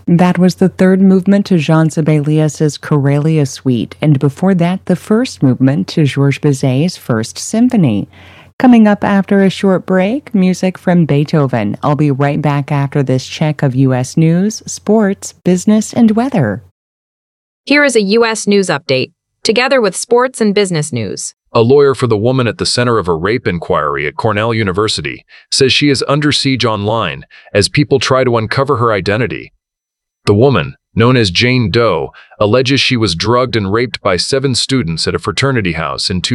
That was the third movement to Jean Sibelius's Karelia Suite, and before that, the first movement to Georges Bizet's First Symphony. Coming up after a short break, music from Beethoven. I'll be right back after this check of U.S. news, sports, business, and weather. Here is a U.S. news update, together with sports and business news. A lawyer for the woman at the center of a rape inquiry at Cornell University says she is under siege online as people try to uncover her identity. The woman, known as Jane Doe, alleges she was drugged and raped by 7 students at a fraternity house in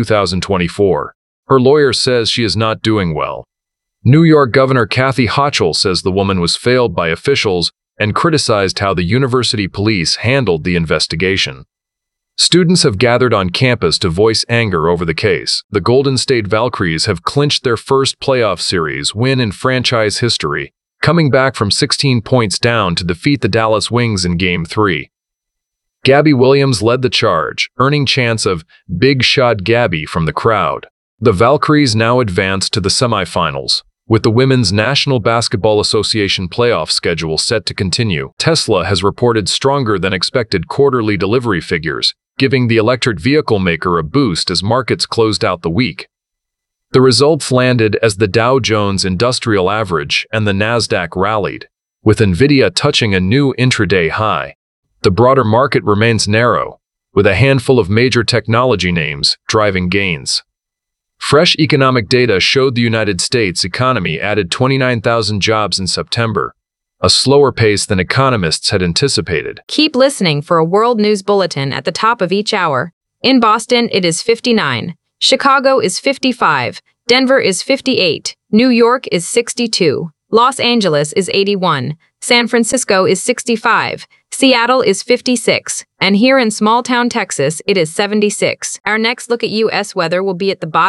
2024. Her lawyer says she is not doing well. New York Governor Kathy Hochul says the woman was failed by officials and criticized how the university police handled the investigation. Students have gathered on campus to voice anger over the case. The Golden State Valkyries have clinched their first playoff series win in franchise history, coming back from 16 points down to defeat the Dallas Wings in Game 3. Gabby Williams led the charge, earning chants of "Big Shot Gabby" from the crowd. The Valkyries now advance to the semifinals, with the Women's National Basketball Association playoff schedule set to continue. Tesla has reported stronger than expected quarterly delivery figures, giving the electric vehicle maker a boost as markets closed out the week. The results landed as the Dow Jones Industrial Average and the Nasdaq rallied, with Nvidia touching a new intraday high. The broader market remains narrow, with a handful of major technology names driving gains. Fresh economic data showed the United States economy added 29,000 jobs in September, a slower pace than economists had anticipated. Keep listening for a world news bulletin at the top of each hour. In Boston, it is 59. Chicago is 55. Denver is 58. New York is 62. Los Angeles is 81. San Francisco is 65. Seattle is 56. And here in small-town Texas, it is 76. Our next look at U.S. weather will be at the bottom